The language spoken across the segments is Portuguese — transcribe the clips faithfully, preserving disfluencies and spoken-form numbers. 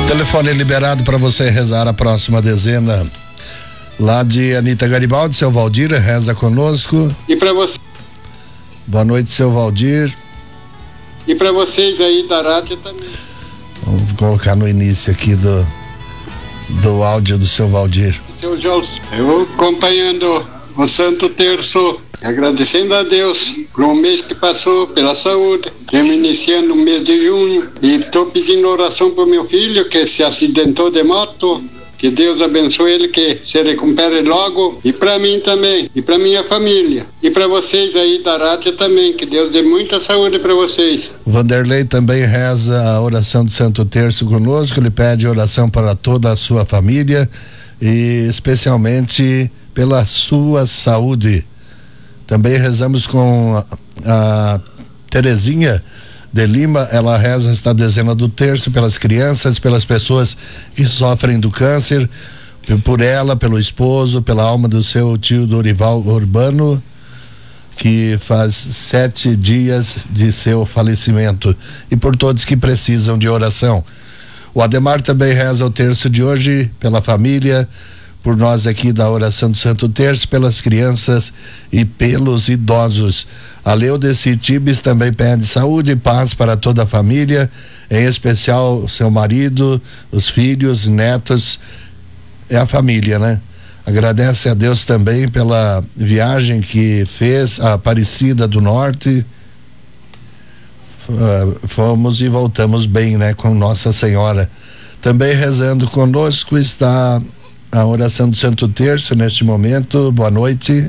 Telefone liberado para você rezar a próxima dezena. Lá de Anita Garibaldi, seu Valdir, reza conosco. E para você. Boa noite, seu Valdir. E para vocês aí da rádio também. Vamos colocar no início aqui do, do áudio do seu Valdir. Seu Jorge, eu acompanhando o Santo Terço, agradecendo a Deus pelo mês que passou, pela saúde. Estamos iniciando o mês de junho e estou pedindo oração para o meu filho que se acidentou de moto. Que Deus abençoe ele, que se recupere logo, e para mim também, e para minha família, e para vocês aí da rádio também, que Deus dê muita saúde para vocês. Vanderlei também reza a oração do Santo Terço conosco, ele pede oração para toda a sua família e especialmente pela sua saúde. Também rezamos com a, a Terezinha de Lima, ela reza esta dezena do terço pelas crianças, pelas pessoas que sofrem do câncer, por ela, pelo esposo, pela alma do seu tio Dorival Urbano, que faz sete dias de seu falecimento, e por todos que precisam de oração. O Ademar também reza o terço de hoje pela família, por nós aqui da oração do Santo Terço, pelas crianças e pelos idosos. A Leudeci Tibes também pede saúde e paz para toda a família, em especial seu marido, os filhos, netos, é a família, né? Agradece a Deus também pela viagem que fez a Aparecida do Norte. Uh, fomos e voltamos bem, né? Com Nossa Senhora. Também rezando conosco está a oração do Santo Terço neste momento. Boa noite.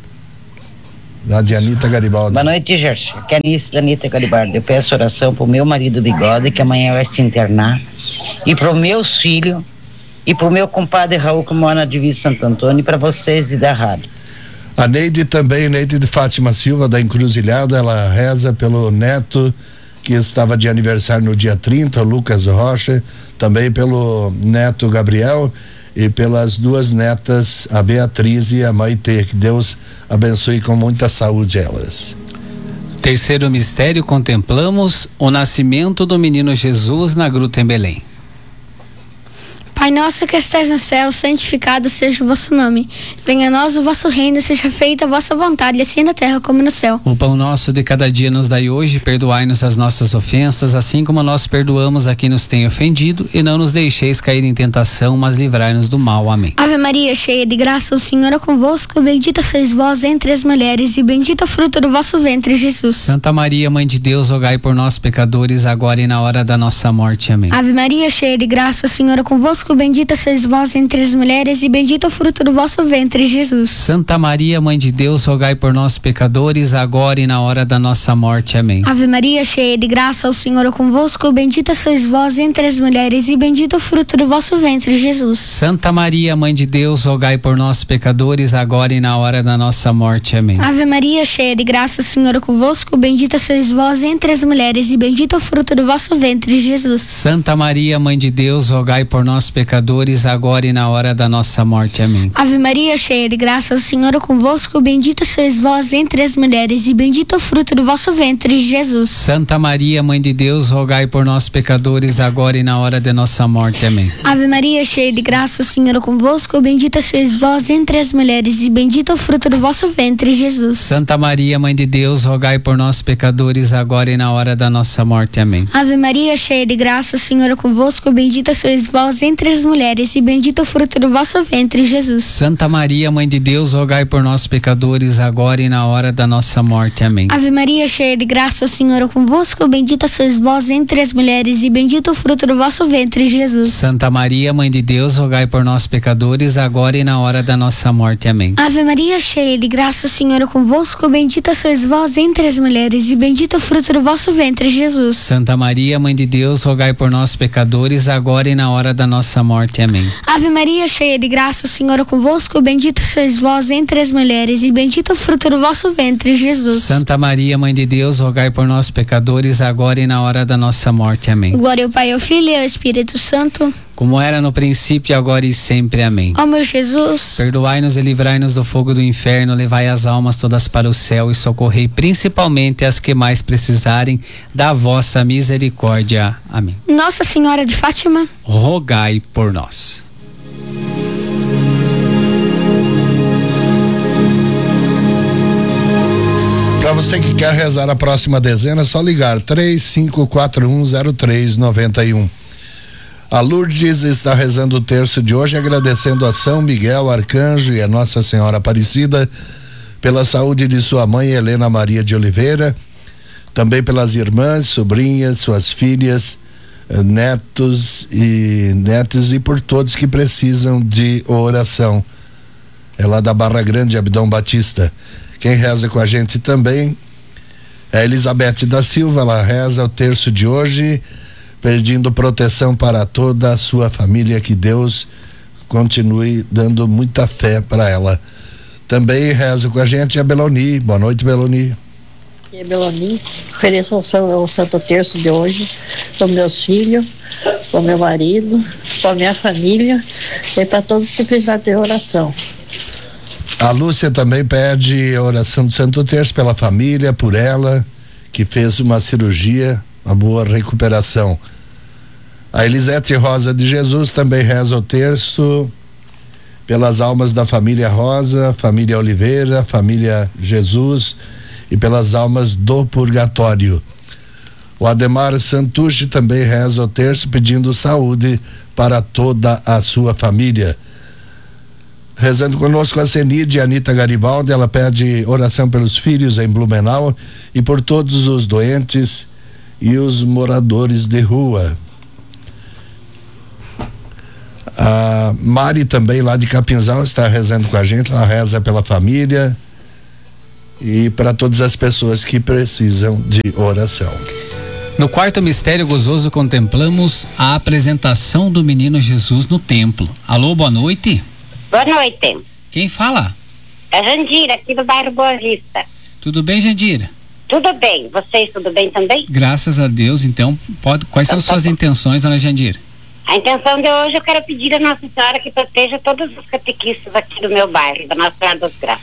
Da de Anita Garibaldi. Boa noite, Jorge. Aqui é a Anice da Anita Garibaldi. Eu peço oração pro meu marido Bigode, que amanhã vai se internar, e pro meus filhos, e pro meu compadre Raul, que mora na Divisa Santo Antônio, e para vocês e da rádio. A Neide também, Neide de Fátima Silva, da Encruzilhada, ela reza pelo neto que estava de aniversário no dia trinta, Lucas Rocha, também pelo neto Gabriel e pelas duas netas, a Beatriz e a Maitê, que Deus abençoe com muita saúde elas. Terceiro mistério, contemplamos o nascimento do menino Jesus na gruta em Belém. Pai nosso que estais no céu, santificado seja o vosso nome. Venha a nós o vosso reino, seja feita a vossa vontade, assim na terra como no céu. O pão nosso de cada dia nos dai hoje, perdoai-nos as nossas ofensas, assim como nós perdoamos a quem nos tem ofendido, e não nos deixeis cair em tentação, mas livrai-nos do mal. Amém. Ave Maria, cheia de graça, o Senhor é convosco, bendita sois vós entre as mulheres, e bendito é o fruto do vosso ventre, Jesus. Santa Maria, Mãe de Deus, rogai por nós, pecadores, agora e na hora da nossa morte. Amém. Ave Maria, cheia de graça, o Senhor é convosco, bendita sois vós entre as mulheres, e bendito é o fruto do vosso ventre, Jesus. Santa Maria, Mãe de Deus, rogai por nós, pecadores, agora e na hora da nossa morte. Amém. Ave Maria, cheia de graça, o Senhor é convosco, bendita sois vós entre as mulheres, e bendito é o fruto do vosso ventre, Jesus. Santa Maria, Mãe de Deus, rogai por nós, pecadores, agora e na hora da nossa morte. Amém. Ave Maria, cheia de graça, o Senhor é convosco, bendita sois vós entre as mulheres, e bendito é o fruto do vosso ventre, Jesus. Santa Maria, Mãe de Deus, rogai por nós, pecadores, agora e na hora da nossa morte. Amém. Ave Maria, cheia de graça, o Senhor é convosco, bendita sois vós entre as mulheres, e bendito é o fruto do vosso ventre, Jesus. Santa Maria, Mãe de Deus, rogai por nós, pecadores, agora e na hora da nossa morte. Amém. Ave Maria, cheia de graça, o Senhor é convosco, bendita sois vós entre as mulheres, e bendito é o fruto do vosso ventre, Jesus. Santa Maria, Mãe de Deus, rogai por nós, pecadores, agora e na hora da nossa morte. Amém. Ave Maria, cheia de graça, o Senhor é convosco, bendita sois vós entre as mulheres, e bendito é o fruto do vosso ventre, Jesus. Santa Maria, Mãe de Deus, rogai por nós, pecadores, agora e na hora da nossa morte. Amém. Ave Maria, cheia de graça, o Senhor é convosco, bendita sois vós entre as mulheres, e bendito é o fruto do vosso ventre, Jesus. Santa Maria, Mãe de Deus, rogai por nós, pecadores, agora e na hora da nossa morte. Amém. Ave Maria, cheia de graça, o Senhor é convosco, bendita sois vós entre as mulheres, e bendito é o fruto do vosso ventre, Jesus. Santa Maria, Mãe de Deus, rogai por nós, pecadores, agora e na hora da nossa morte. Amém. Ave Maria, cheia de graça, o Senhor é convosco, bendita sois vós entre as mulheres, e bendito é o fruto do vosso ventre, Jesus. Santa Maria, Mãe de Deus, rogai por nós, pecadores, agora e na hora da nossa morte. Amém. Glória ao Pai, ao Filho e ao Espírito Santo, como era no princípio, agora e sempre. Amém. Ó meu Jesus, perdoai-nos e livrai-nos do fogo do inferno, levai as almas todas para o céu e socorrei principalmente as que mais precisarem da vossa misericórdia. Amém. Nossa Senhora de Fátima, rogai por nós. Para você que quer rezar a próxima dezena, é só ligar três cinco quatro um zero três nove um. A Lourdes está rezando o terço de hoje, agradecendo a São Miguel Arcanjo e a Nossa Senhora Aparecida pela saúde de sua mãe Helena Maria de Oliveira, também pelas irmãs, sobrinhas, suas filhas, netos e netos e por todos que precisam de oração. É lá da Barra Grande, Abdão Batista. Quem reza com a gente também é Elizabeth da Silva. Ela reza o terço de hoje, pedindo proteção para toda a sua família, que Deus continue dando muita fé para ela. Também reza com a gente a Beloni. Boa noite, Beloni. E Beloni, ofereço o Santo Terço de hoje para meus filhos, para meu marido, para minha família e para todos que precisam de oração. A Lúcia também pede a oração do Santo Terço pela família, por ela, que fez uma cirurgia, uma boa recuperação. A Elisete Rosa de Jesus também reza o terço pelas almas da família Rosa, família Oliveira, família Jesus e pelas almas do purgatório. O Ademar Santucci também reza o terço pedindo saúde para toda a sua família. Rezando conosco a Senide Anita Garibaldi, ela pede oração pelos filhos em Blumenau e por todos os doentes e os moradores de rua. A Mari também lá de Capinzal está rezando com a gente, ela reza pela família e para todas as pessoas que precisam de oração. No quarto mistério gozoso contemplamos a apresentação do menino Jesus no templo. Alô, boa noite. Boa noite. Quem fala? É Jandira, aqui do bairro Boa Vista. Tudo bem, Jandira? Tudo bem. Vocês, tudo bem também? Graças a Deus. Então, pode, quais então, são tá suas bom. intenções, dona Jandira? A intenção de hoje eu quero pedir a Nossa Senhora que proteja todos os catequistas aqui do meu bairro, da Nossa Senhora das Graças.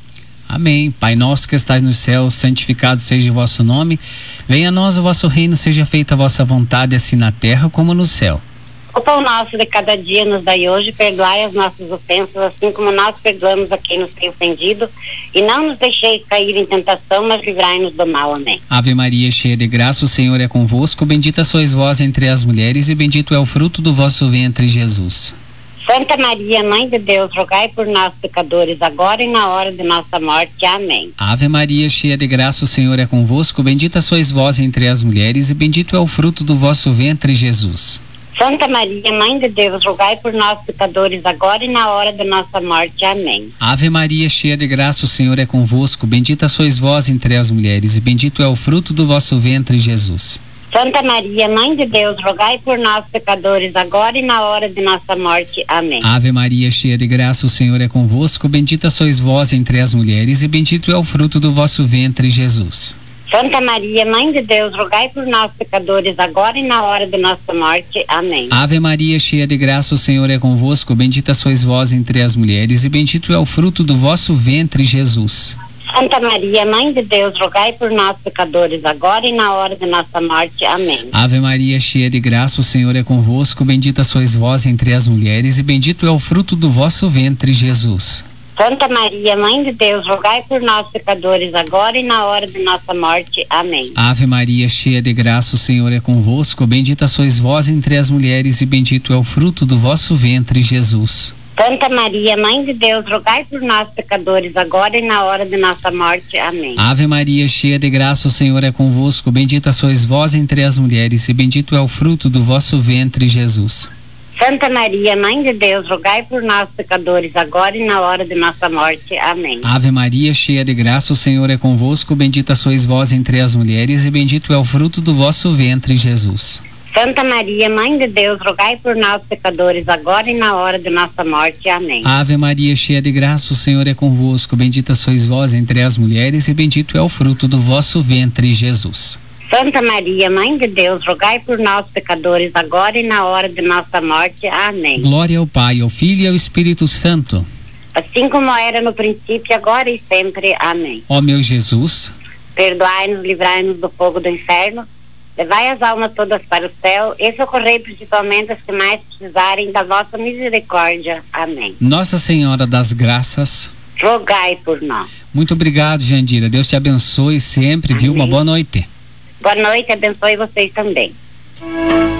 Amém. Pai nosso que estais no céu, santificado seja o vosso nome. Venha a nós o vosso reino, seja feita a vossa vontade, assim na terra como no céu. O pão nosso de cada dia nos dai hoje, perdoai as nossas ofensas, assim como nós perdoamos a quem nos tem ofendido, e não nos deixeis cair em tentação, mas livrai-nos do mal. Amém. Ave Maria, cheia de graça, o Senhor é convosco, bendita sois vós entre as mulheres, e bendito é o fruto do vosso ventre, Jesus. Santa Maria, Mãe de Deus, rogai por nós pecadores, agora e na hora de nossa morte. Amém. Ave Maria, cheia de graça, o Senhor é convosco, bendita sois vós entre as mulheres, e bendito é o fruto do vosso ventre, Jesus. Santa Maria, Mãe de Deus, rogai por nós pecadores, agora e na hora de nossa morte. Amém. Ave Maria, cheia de graça, o Senhor é convosco, bendita sois vós entre as mulheres, e bendito é o fruto do vosso ventre, Jesus. Santa Maria, Mãe de Deus, rogai por nós pecadores, agora e na hora de nossa morte. Amém. Ave Maria, cheia de graça, o Senhor é convosco, bendita sois vós entre as mulheres, e bendito é o fruto do vosso ventre, Jesus. Santa Maria, Mãe de Deus, rogai por nós pecadores, agora e na hora de nossa morte. Amém. Ave Maria, cheia de graça, o Senhor é convosco, bendita sois vós entre as mulheres, e bendito é o fruto do vosso ventre, Jesus. Santa Maria, Mãe de Deus, rogai por nós pecadores, agora e na hora de nossa morte. Amém. Ave Maria, cheia de graça, o Senhor é convosco, bendita sois vós entre as mulheres, e bendito é o fruto do vosso ventre, Jesus. Santa Maria, Mãe de Deus, rogai por nós pecadores, agora e na hora de nossa morte. Amém. Ave Maria, cheia de graça, o Senhor é convosco, bendita sois vós entre as mulheres, e bendito é o fruto do vosso ventre, Jesus. Santa Maria, Mãe de Deus, rogai por nós pecadores, agora e na hora de nossa morte. Amém. Ave Maria, cheia de graça, o Senhor é convosco, bendita sois vós entre as mulheres, e bendito é o fruto do vosso ventre, Jesus. Santa Maria, Mãe de Deus, rogai por nós pecadores, agora e na hora de nossa morte. Amém. Ave Maria, cheia de graça, o Senhor é convosco, bendita sois vós entre as mulheres, e bendito é o fruto do vosso ventre, Jesus. Santa Maria, Mãe de Deus, rogai por nós pecadores, agora e na hora de nossa morte. Amém. Ave Maria, cheia de graça, o Senhor é convosco, bendita sois vós entre as mulheres, e bendito é o fruto do vosso ventre, Jesus. Santa Maria, Mãe de Deus, rogai por nós, pecadores, agora e na hora de nossa morte. Amém. Glória ao Pai, ao Filho e ao Espírito Santo. Assim como era no princípio, agora e sempre. Amém. Ó meu Jesus, perdoai-nos, livrai-nos do fogo do inferno, levai as almas todas para o céu e socorrei principalmente as que mais precisarem da vossa misericórdia. Amém. Nossa Senhora das Graças, rogai por nós. Muito obrigado, Jandira. Deus te abençoe sempre, Amém. Viu? Uma boa noite. Boa noite, abençoe vocês também.